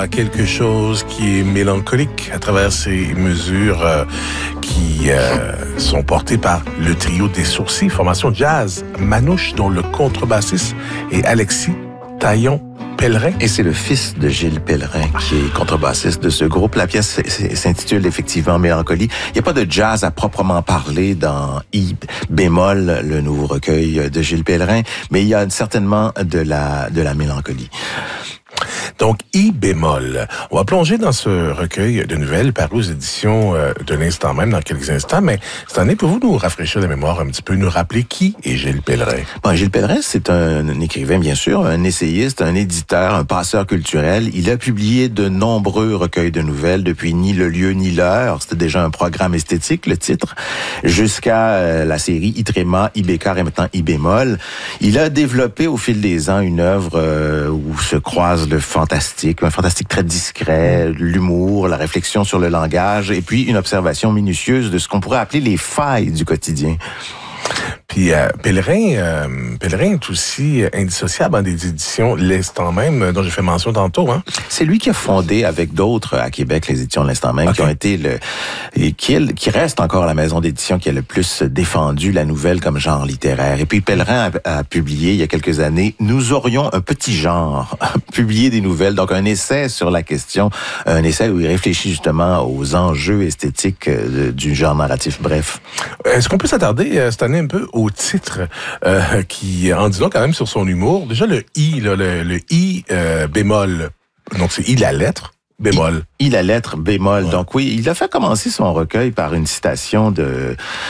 a quelque chose qui est mélancolique à travers ces mesures qui sont portées par le trio des Sourcils, formation jazz Manouche, dont le contrebassiste est Alexis Taillon-Pellerin. Et c'est le fils de Gilles Pellerin qui est contrebassiste de ce groupe. La pièce s'intitule effectivement Mélancolie. Il n'y a pas de jazz à proprement parler dans I bémol, le nouveau recueil de Gilles Pellerin, mais il y a certainement de la mélancolie. Donc, I bémol. On va plonger dans ce recueil de nouvelles paru aux éditions de l'Instant même dans quelques instants, mais cette année, pouvez-vous nous rafraîchir la mémoire un petit peu, nous rappeler qui est Gilles Pellerin? Bon, Gilles Pellerin, c'est un écrivain, bien sûr, un essayiste, un éditeur, un passeur culturel. Il a publié de nombreux recueils de nouvelles depuis Ni le lieu ni l'heure. C'était déjà un programme esthétique, le titre, jusqu'à la série I tréma, I bécard et maintenant I bémol. Il a développé au fil des ans une œuvre où se croisent le fantastique, un fantastique très discret, l'humour, la réflexion sur le langage, et puis une observation minutieuse de ce qu'on pourrait appeler les failles du quotidien. Puis Pellerin est aussi indissociable dans des éditions L'Instant même, dont j'ai fait mention tantôt. Hein? C'est lui qui a fondé avec d'autres à Québec les éditions L'Instant même, qui ont été qui reste encore la maison d'édition qui a le plus défendu la nouvelle comme genre littéraire. Et puis Pellerin a publié il y a quelques années Nous aurions un petit genre, publié des nouvelles, donc un essai sur la question, un essai où il réfléchit justement aux enjeux esthétiques du genre narratif. Bref. Est-ce qu'on peut s'attarder cette année un peu au titre qui en dit long quand même sur son humour? Déjà le I, là, le I bémol, donc c'est I la lettre. Bémol. I la lettre bémol. Ouais. Donc oui, il a fait commencer son recueil par une citation de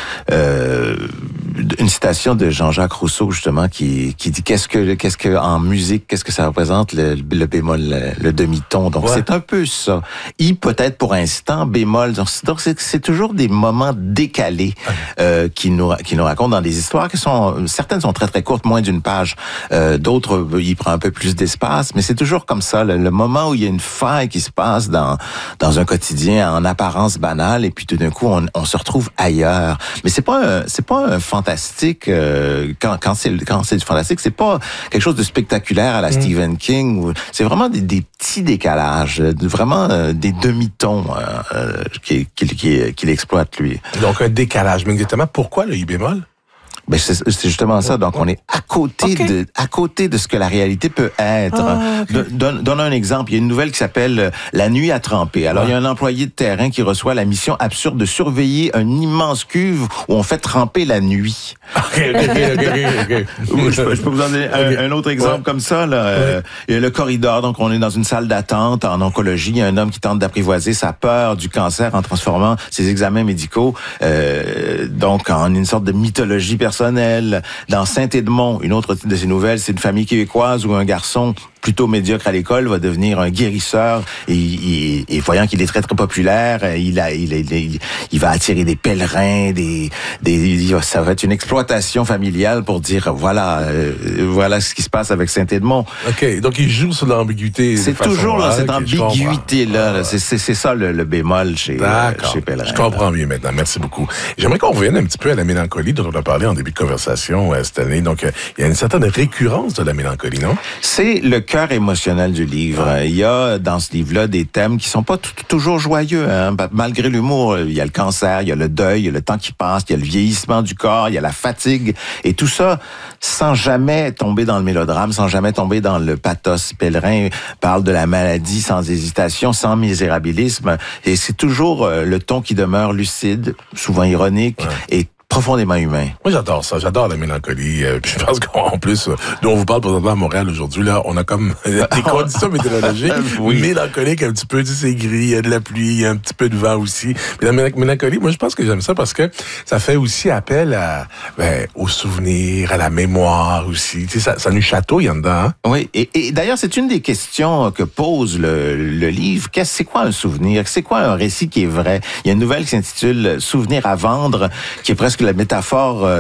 Jean-Jacques Rousseau justement qui dit qu'est-ce que en musique, qu'est-ce que ça représente le bémol, le demi-ton. Donc c'est un peu ça. I peut-être pour instant, bémol. Donc c'est toujours des moments décalés qui nous racontent dans des histoires qui sont certaines sont très très courtes, moins d'une page. D'autres il prend un peu plus d'espace, mais c'est toujours comme ça le moment où il y a une faille qui se passe dans un quotidien en apparence banal et puis tout d'un coup on se retrouve ailleurs. Mais c'est pas un fantastique quand c'est du fantastique, c'est pas quelque chose de spectaculaire à la Stephen King. C'est vraiment des petits décalages, vraiment des demi-tons qu'il exploite lui. Donc un décalage, mais exactement pourquoi le I bémol? Ben c'est justement ça. Donc on est à côté de ce que la réalité peut être. Donne un exemple. Il y a une nouvelle qui s'appelle La nuit à tremper. Alors il y a un employé de terrain qui reçoit la mission absurde de surveiller un immense cuve où on fait tremper la nuit. Je peux vous en donner un autre exemple comme ça. Là. Il y a le corridor. Donc on est dans une salle d'attente en oncologie. Il y a un homme qui tente d'apprivoiser sa peur du cancer en transformant ses examens médicaux donc en une sorte de mythologie personnelle. Dans Saint-Edmond, une autre de ces nouvelles, c'est une famille québécoise où un garçon plutôt médiocre à l'école va devenir un guérisseur et voyant qu'il est très très populaire, il va attirer des pèlerins, ça va être une exploitation familiale pour dire voilà ce qui se passe avec Saint-Edmond. OK, donc il joue sur l'ambiguïté. C'est toujours là, cette ambiguïté là, c'est ça le bémol chez Pellerin. Je comprends mieux maintenant. Merci beaucoup. J'aimerais qu'on revienne un petit peu à la mélancolie dont on a parlé en début de conversation cette année. Donc il y a une certaine récurrence de la mélancolie, non? C'est le cœur émotionnel du livre. Il y a dans ce livre-là des thèmes qui sont pas toujours joyeux. Hein? Malgré l'humour, il y a le cancer, il y a le deuil, il y a le temps qui passe, il y a le vieillissement du corps, il y a la fatigue. Et tout ça sans jamais tomber dans le mélodrame, sans jamais tomber dans le pathos. Pellerin parle de la maladie sans hésitation, sans misérabilisme. Et c'est toujours le ton qui demeure lucide, souvent ironique et profondément humain. Moi, j'adore ça. J'adore la mélancolie. Puis je pense qu'en plus, nous, on vous parle présentement à Montréal aujourd'hui. Là, on a comme des conditions météorologiques mélancoliques un petit peu. Tu sais, c'est gris, il y a de la pluie, il y a un petit peu de vent aussi. Mais la mélancolie, moi, je pense que j'aime ça parce que ça fait aussi appel aux souvenirs, à la mémoire aussi. Tu sais, ça nous chatouille en dedans. Hein? Oui. Et d'ailleurs, c'est une des questions que pose le livre. C'est quoi un souvenir? C'est quoi un récit qui est vrai? Il y a une nouvelle qui s'intitule Souvenir à vendre, qui est presque la métaphore